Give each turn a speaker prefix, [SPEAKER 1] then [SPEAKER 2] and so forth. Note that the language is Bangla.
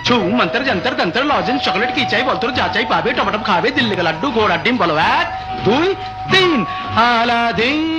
[SPEAKER 1] ছু মন্তর যন্তর তন্তর লজেন চকলেট কি চাই বল তোর যা চাই পাবে টমাটম খাবে দিল্লি কা লাড্ডু গোড়ার ডিম বলো 1 2 3 আলাদিন